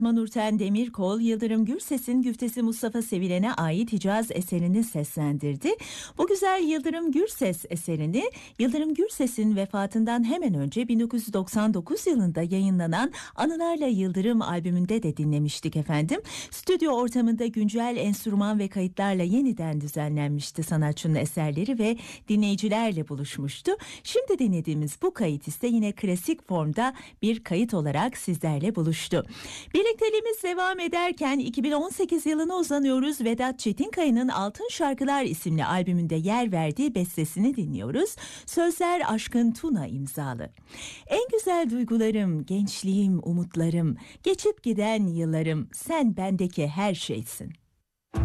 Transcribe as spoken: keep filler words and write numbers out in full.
Nurten Demirkol, Yıldırım Gürses'in güftesi Mustafa Sevilen'e ait Hicaz eserini seslendirdi. Bu güzel Yıldırım Gürses eserini Yıldırım Gürses'in vefatından hemen önce bin dokuz yüz doksan dokuz yılında yayınlanan Anılarla Yıldırım albümünde de dinlemiştik efendim. Stüdyo ortamında güncel enstrüman ve kayıtlarla yeniden düzenlenmişti sanatçının eserleri ve dinleyicilerle buluşmuştu. Şimdi dinlediğimiz bu kayıt ise yine klasik formda bir kayıt olarak sizlerle buluştu. Birlikteliğimiz devam ederken iki bin on sekiz yılına uzanıyoruz. Vedat Çetinkaya'nın Altın Şarkılar isimli albümünde yer verdiği bestesini dinliyoruz. Sözler Aşkın Tuna imzalı. En güzel duygularım, gençliğim, umutlarım, geçip giden yıllarım, sen bendeki her şeysin.